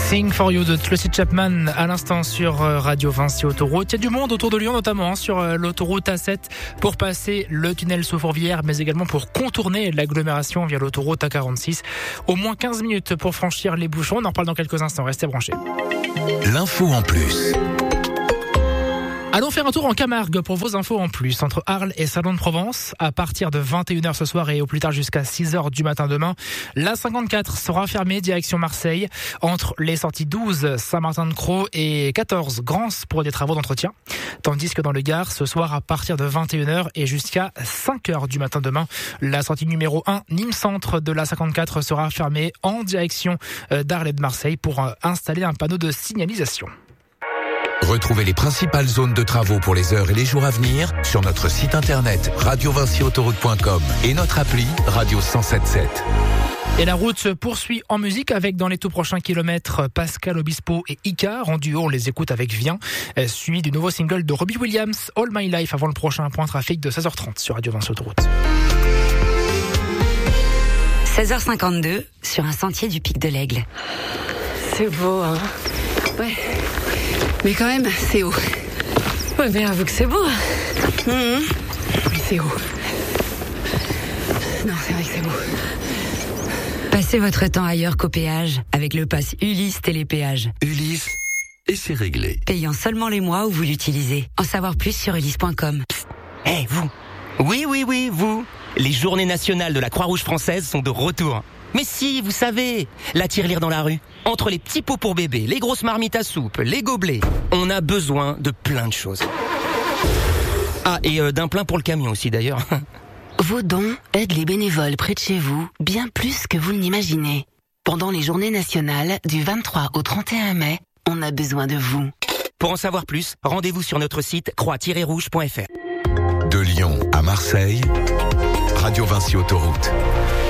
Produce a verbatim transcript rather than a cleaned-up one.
Sing for You de Tracy Chapman à l'instant sur Radio Vinci Autoroute. Il y a du monde autour de Lyon, notamment sur l'autoroute A sept pour passer le tunnel sous Fourvière, mais également pour contourner l'agglomération via l'autoroute A quarante-six. Au moins quinze minutes pour franchir les bouchons. On en reparle dans quelques instants. Restez branchés. L'info en plus. Allons faire un tour en Camargue pour vos infos en plus. Entre Arles et Salon de Provence, à partir de vingt et une heures ce soir et au plus tard jusqu'à six heures du matin demain, l'A cinquante-quatre sera fermée direction Marseille entre les sorties douze Saint-Martin-de-Crau et quatorze Grance pour des travaux d'entretien. Tandis que dans le Gard, ce soir à partir de vingt et une heures et jusqu'à cinq heures du matin demain, la sortie numéro un Nîmes Centre de l'A cinquante-quatre sera fermée en direction d'Arles et de Marseille pour installer un panneau de signalisation. Retrouvez les principales zones de travaux pour les heures et les jours à venir sur notre site internet radio vinci autoroute point com et notre appli Radio cent soixante-dix-sept. Et la route se poursuit en musique avec dans les tout prochains kilomètres Pascal Obispo et Icar. En duo, on les écoute avec Viens, suivi du nouveau single de Robbie Williams, All My Life, avant le prochain point trafic de seize heures trente sur Radio Vinci Autoroute. seize heures cinquante-deux sur un sentier du Pic de l'Aigle. C'est beau, hein? Ouais. Mais quand même, c'est haut. Ouais, mais avoue que c'est beau. Mmh. Mais c'est haut. Non, c'est vrai que c'est beau. Passez votre temps ailleurs qu'au péage avec le pass Ulysse Télépéage. Ulysse, et c'est réglé. Payant seulement les mois où vous l'utilisez. En savoir plus sur ulysse point com. Hé, hey, vous. Oui, oui, oui, vous. Les journées nationales de la Croix-Rouge française sont de retour. Mais si, vous savez, la tirelire dans la rue. Entre les petits pots pour bébé, les grosses marmites à soupe, les gobelets, on a besoin de plein de choses. Ah, et euh, d'un plein pour le camion aussi d'ailleurs. Vos dons aident les bénévoles près de chez vous bien plus que vous ne l'imaginez. Pendant les journées nationales du vingt-trois au trente et un mai, on a besoin de vous. Pour en savoir plus, rendez-vous sur notre site croix tiret rouge point f r. De Lyon à Marseille, Radio Vinci Autoroute.